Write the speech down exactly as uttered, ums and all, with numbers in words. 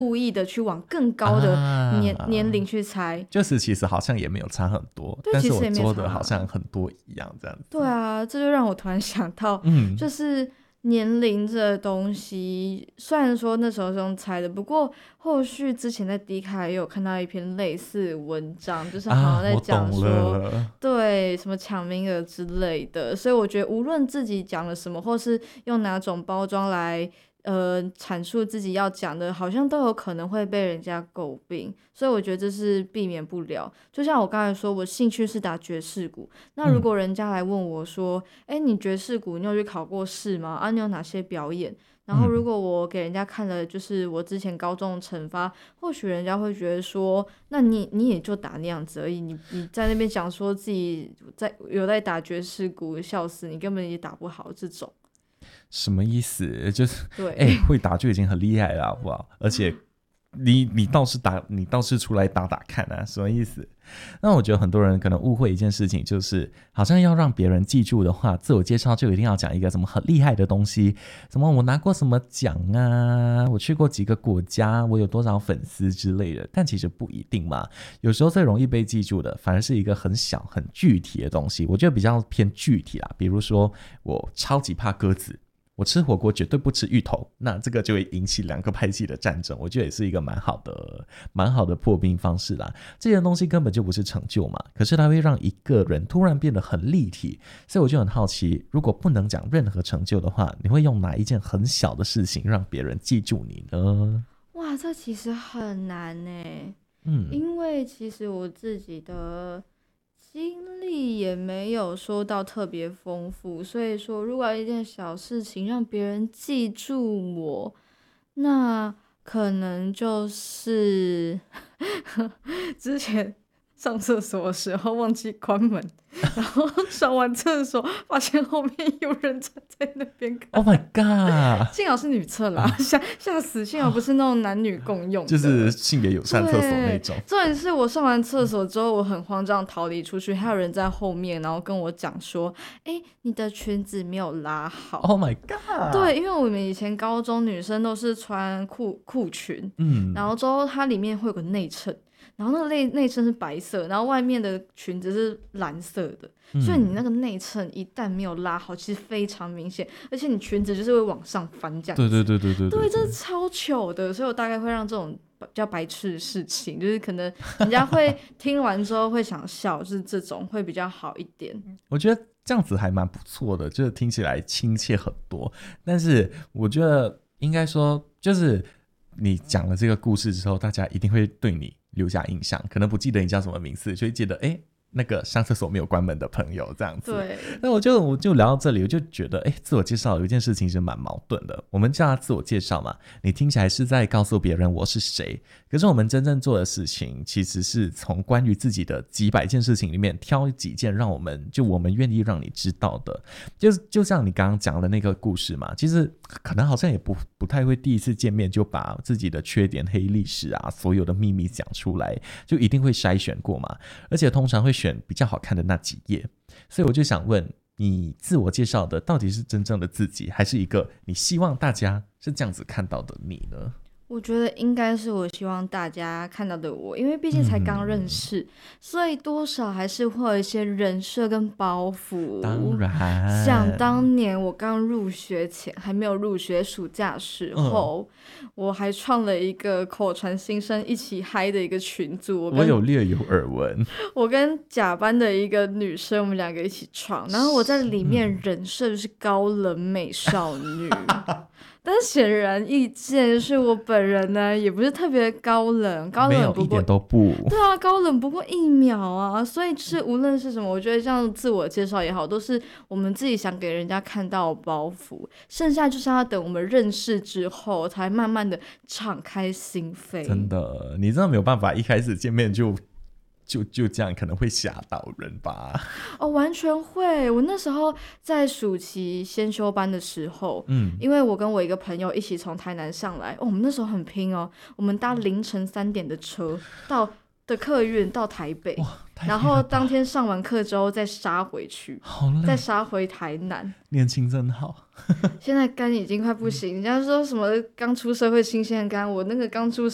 故意的去往更高的年、啊、年龄去猜， 就是其实好像也没有差很多，但是我做的好像很多一样这样子。 对啊，这就让我突然想到，嗯，就是年龄这东西，虽然说那时候是用猜的，不过后续之前在 D 卡也有看到一篇类似文章，就是好像在讲说、啊、对什么抢名额之类的，所以我觉得无论自己讲了什么，或是用哪种包装来呃，阐述自己要讲的，好像都有可能会被人家诟病，所以我觉得这是避免不了。就像我刚才说，我兴趣是打爵士鼓，那如果人家来问我说，哎、嗯，你爵士鼓你有去考过试吗？啊，你有哪些表演？然后如果我给人家看了，就是我之前高中的惩罚，或许人家会觉得说，那你你也就打那样子而已，你你在那边讲说自己在有在打爵士鼓，笑死，你根本也打不好这种。 什么意思？就是对， 哎、欸，会打就已经很厉害了，好不好？而且你你倒是打，你倒是出来打打看啊，什么意思？那我觉得很多人可能误会一件事情，就是好像要让别人记住的话，自我介绍就一定要讲一个什么很厉害的东西，什么我拿过什么奖啊，我去过几个国家，我有多少粉丝之类的。但其实不一定嘛，有时候最容易被记住的反而是一个很小很具体的东西，我觉得比较偏具体啦。比如说我超级怕鸽子，我吃火锅绝对不吃芋头，那这个就会引起两个派系的战争，我觉得也是一个蛮好的蛮好的破冰方式啦。这些东西根本就不是成就嘛，可是它会让一个人突然变得很立体，所以我就很好奇，如果不能讲任何成就的话，你会用哪一件很小的事情让别人记住你呢？ 哇，这其实很难耶， 嗯， 因为其实我自己的经历也没有说到特别丰富，所以说如果有一件小事情让别人记住我，那可能就是之前上厕所的时候忘记关门，然后上完厕所发现后面有人站在那边看。 Oh my god！ 幸好是女厕啦，吓吓死！幸好不是那种男女共用的， 就是性别友善厕所那种。 重点是我上完厕所之后，我很慌张逃离出去，还有人在后面，然后跟我讲说：“哎、欸，你的裙子没有拉好。” Oh my god！ 对，因为我们以前高中女生都是穿裤裤裙，嗯，然后之后它里面会有个内衬。然后那个内内衬是白色，然后外面的裙子是蓝色的，嗯、所以你那个内衬一旦没有拉好，其实非常明显，而且你裙子就是会往上翻这样子。 对对对对对 对, 对, 对，这是超糗的，所以我大概会让这种比较白痴的事情，就是可能人家会听完之后会想笑，就是这种会比较好一点。 我觉得这样子还蛮不错的，就是听起来亲切很多。但是我觉得应该说，就是你讲了这个故事之后，大家一定会对你留下印象，可能不记得你叫什么名字，就会记得哎，那个上厕所没有关门的朋友这样子。 对， 那我就我就聊到这里，我就觉得哎，自我介绍有一件事情是蛮矛盾的。我们叫他自我介绍嘛，你听起来是在告诉别人我是谁，可是我们真正做的事情其实是从关于自己的几百件事情里面挑几件让我们就我们愿意让你知道的。就就像你刚刚讲的那个故事嘛，其实可能好像也不不太会第一次见面就把自己的缺点、黑历史啊，所有的秘密讲出来，就一定会筛选过嘛，而且通常会选比较好看的那几页。所以我就想问，你自我介绍的到底是真正的自己，还是一个你希望大家是这样子看到的你呢？ 我觉得应该是我希望大家看到的我，因为毕竟才刚认识、嗯、所以多少还是会有一些人设跟包袱。 当然， 想当年我刚入学前，还没有入学暑假时候、嗯、我还创了一个口传新生一起嗨的一个群组， 我, 我有略有耳闻。 我跟甲班的一个女生，我们两个一起创，然后我在里面人设就是高冷美少女但显然易见是我本人呢也不是特别高冷，高冷不过没有一点都不对啊，高冷不过一秒啊，所以是无论是什么，我觉得像自我介绍也好，都是我们自己想给人家看到的包袱，剩下就是要等我们认识之后才慢慢的敞开心扉。 真的，你真的没有办法一开始见面就就就这样，可能会吓到人吧？ 哦，完全会。我那时候在暑期先修班的时候，嗯，因为我跟我一个朋友一起从台南上来，哦，我们那时候很拼哦，我们搭凌晨三点的车到的客运到台北，然后当天上完课之后再杀回去， 好累， 再杀回台南。 年轻真好。 现在肝已经快不行，人家说什么刚出社会新鲜肝，我那个刚出